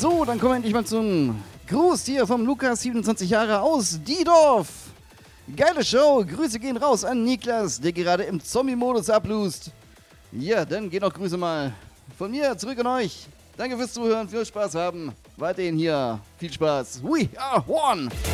So, dann kommen wir endlich mal zum Gruß hier vom Lukas, 27 Jahre aus Diedorf. Geile Show, Grüße gehen raus an Niklas, der gerade im Zombie-Modus ablust. Ja, dann gehen auch Grüße mal von mir zurück an euch. Danke fürs Zuhören, viel Spaß haben. Weiterhin hier, viel Spaß. We are one!